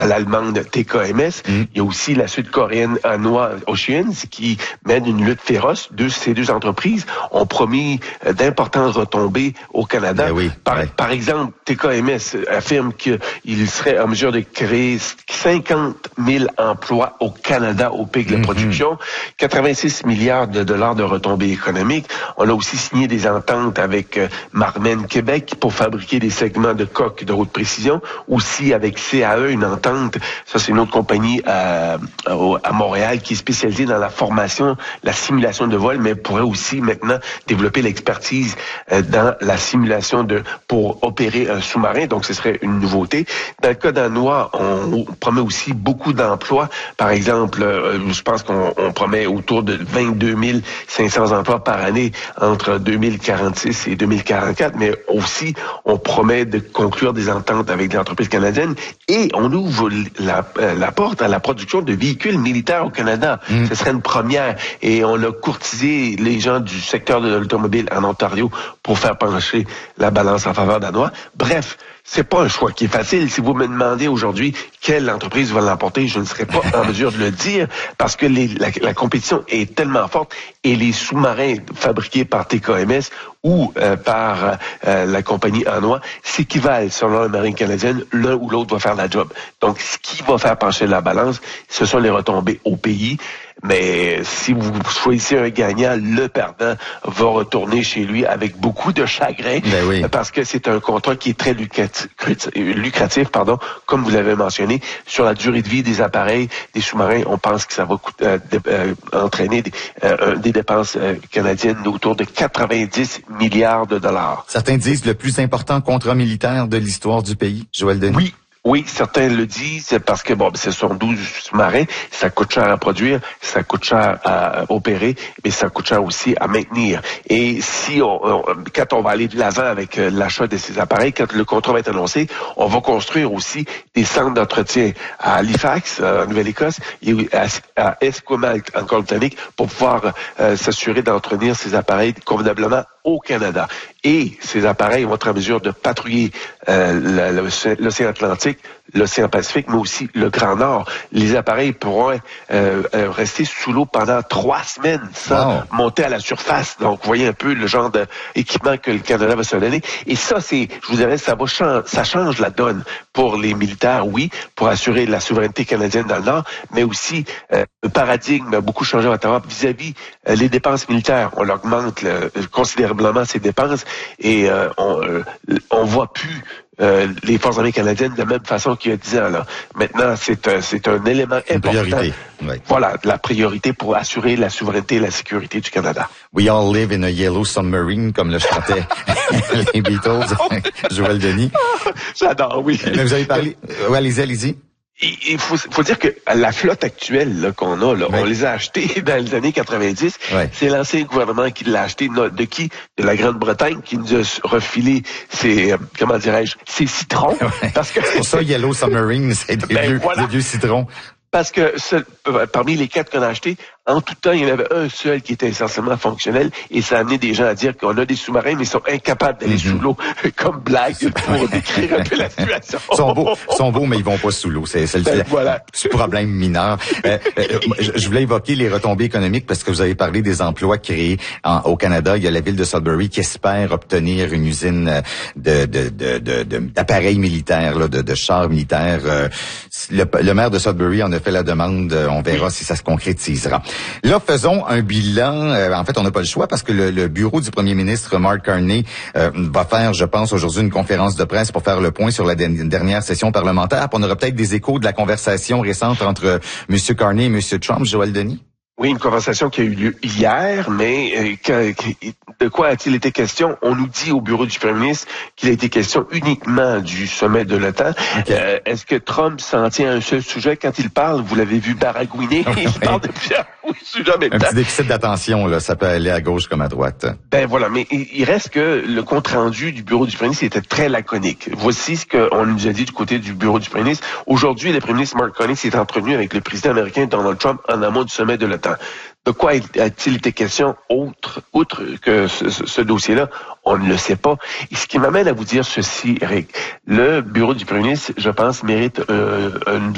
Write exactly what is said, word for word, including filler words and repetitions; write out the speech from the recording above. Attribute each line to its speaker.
Speaker 1: à l'allemande T K M S. Mm. Il y a aussi la sud-coréenne Hanwha Oceans qui mène une lutte féroce. Deux, ces deux entreprises ont promis d'importantes retombées au Canada.
Speaker 2: Ben oui,
Speaker 1: par,
Speaker 2: ouais.
Speaker 1: par exemple, T K M S affirme qu'il serait en mesure de créer cinquante mille emplois au Canada au pic de la mm-hmm. production, quatre-vingt-six milliards de dollars de retombées économiques. On a aussi signé des ententes avec euh, Marmen Québec pour fabriquer des segments de coques de haute précision. Aussi avec C A E, une entente. Ça, c'est une autre compagnie à, à Montréal qui est spécialisée dans la formation, la simulation de vol, mais pourrait aussi maintenant développer l'expertise euh, dans la simulation de pour opérer un sous-marin. Donc, ce serait une nouveauté. Dans le cas d'Hanwha, on, on promet aussi beaucoup d'emplois. Par exemple, euh, je pense qu'on on promet autour de vingt-deux mille cinq cents emplois par année entre deux mille quarante-six et deux mille quarante-quatre, mais aussi, on promet de conclure des ententes avec des entreprises canadiennes et on ouvre la, euh, la porte à la production de véhicules militaires au Canada. Mmh. Ce serait une première et on a courtisé les gens du secteur de l'automobile en Ontario pour faire pencher la balance en faveur d'Hanwha. Bref, c'est pas un choix qui est facile. Si vous me demandez aujourd'hui quelle entreprise va l'emporter, je ne serais pas en mesure de le dire parce que les, la, la compétition est tellement forte et les sous-marins fabriqués par T K M S ou euh, par euh, la compagnie Hanwha s'équivalent selon la marine canadienne. L'un ou l'autre va faire la job. Donc, ce qui va faire pencher la balance, ce sont les retombées au pays. Mais si vous choisissez un gagnant, le perdant va retourner chez lui avec beaucoup de chagrin
Speaker 2: ben oui.
Speaker 1: parce que c'est un contrat qui est très lucratif, lucratif pardon, comme vous l'avez mentionné. Sur la durée de vie des appareils, des sous-marins, on pense que ça va coûter, euh, euh, entraîner des, euh, des dépenses euh, canadiennes d'autour de quatre-vingt-dix milliards de dollars.
Speaker 2: Certains disent le plus important contrat militaire de l'histoire du pays, Joël Denis.
Speaker 1: Oui. Oui, certains le disent parce que bon, ce sont douze sous-marins, ça coûte cher à produire, ça coûte cher à opérer, mais ça coûte cher aussi à maintenir. Et si on, on quand on va aller de l'avant avec l'achat de ces appareils, quand le contrat va être annoncé, on va construire aussi des centres d'entretien à Halifax, en Nouvelle-Écosse, et à, à Esquimalt, en Colombie-Britannique, pour pouvoir euh, s'assurer d'entretenir ces appareils convenablement au Canada. Et ces appareils vont être en mesure de patrouiller euh, l'océan Atlantique, l'océan Pacifique, mais aussi le Grand Nord. Les appareils pourront euh, euh, rester sous l'eau pendant trois semaines sans wow. monter à la surface. Donc, vous voyez un peu le genre d'équipement que le Canada va se donner. Et ça, c'est, je vous dirais, ça va change, ça change la donne pour les militaires, oui, pour assurer la souveraineté canadienne dans le Nord, mais aussi euh, le paradigme a beaucoup changé à Ottawa vis-à-vis euh, les dépenses militaires. On augmente le, considérablement ces dépenses et euh, on, euh, on voit plus Euh, les forces armées canadiennes de la même façon qu'il y a dix ans. Là. Maintenant, c'est un, c'est un élément
Speaker 2: Une
Speaker 1: important.
Speaker 2: Priorité. Oui.
Speaker 1: Voilà, la priorité pour assurer la souveraineté et la sécurité du Canada.
Speaker 2: We all live in a yellow submarine, comme le chantaient les Beatles, Joël Denis.
Speaker 1: J'adore, oui.
Speaker 2: Mais vous avez parlé... Oui, allez-y, allez-y.
Speaker 1: Il faut, faut dire que la flotte actuelle là, qu'on a, là, oui. on les a achetés dans les années quatre-vingt-dix. Oui. C'est l'ancien gouvernement qui l'a acheté. De qui? De la Grande-Bretagne qui nous a refilé ses, comment dirais-je, ses citrons.
Speaker 2: Oui.
Speaker 1: Parce que
Speaker 2: pour ça, Yellow Submarine, c'est des, ben, vieux, voilà. des vieux citrons.
Speaker 1: Parce que ce, parmi les quatre qu'on a achetés, en tout temps, il y en avait un seul qui était essentiellement fonctionnel et ça a amené des gens à dire qu'on a des sous-marins, mais ils sont incapables d'aller mm-hmm. sous l'eau comme blague pour décrire un peu la situation.
Speaker 2: Ils sont beaux, sont beaux, mais ils vont pas sous l'eau. C'est, c'est le
Speaker 1: ben, voilà.
Speaker 2: problème mineur. Euh, euh, je, je voulais évoquer les retombées économiques parce que vous avez parlé des emplois créés en, au Canada. Il y a la ville de Sudbury qui espère obtenir une usine de, de, de, de, de d'appareils militaires, là, de, de chars militaires. Le, le maire de Sudbury en a fait la demande. On verra oui. si ça se concrétisera. Là, faisons un bilan. Euh, en fait, on n'a pas le choix parce que le, le bureau du premier ministre Mark Carney euh, va faire, je pense, aujourd'hui une conférence de presse pour faire le point sur la de- dernière session parlementaire. Puis on aura peut-être des échos de la conversation récente entre euh, M. Carney et M. Trump. Joël Denis?
Speaker 1: Oui, une conversation qui a eu lieu hier, mais euh, que, de quoi a-t-il été question? On nous dit au bureau du premier ministre qu'il a été question uniquement du sommet de l'OTAN. Okay. Euh, est-ce que Trump s'en tient à un seul sujet quand il parle? Vous l'avez vu baragouiner.
Speaker 2: Okay.
Speaker 1: Il parle de plusieurs sujets en même
Speaker 2: Un
Speaker 1: temps.
Speaker 2: petit déficit d'attention, là, ça peut aller à gauche comme à droite.
Speaker 1: Ben voilà, mais il reste que le compte-rendu du bureau du premier ministre était très laconique. Voici ce qu'on nous a dit du côté du bureau du premier ministre. Aujourd'hui, le premier ministre Mark Carney s'est entretenu avec le président américain Donald Trump en amont du sommet de l'OTAN. De quoi a-t-il été question autre, outre que ce, ce, ce dossier-là? On ne le sait pas. Et ce qui m'amène à vous dire ceci, Eric. Le bureau du premier ministre, je pense, mérite euh, une